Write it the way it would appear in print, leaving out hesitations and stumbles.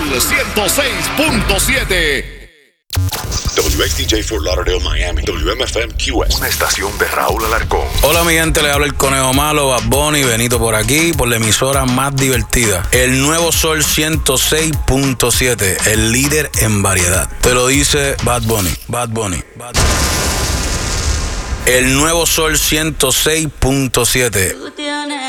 106.7. WXDJ Fort Lauderdale, Miami. WMFM QS. Una estación de Raúl Alarcón. Hola mi gente, le habla el Conejo Malo, Bad Bunny, Benito por aquí, por la emisora más divertida. El Nuevo Sol 106.7, el líder en variedad. Te lo dice Bad Bunny, Bad Bunny, Bad Bunny. El Nuevo Sol 106.7.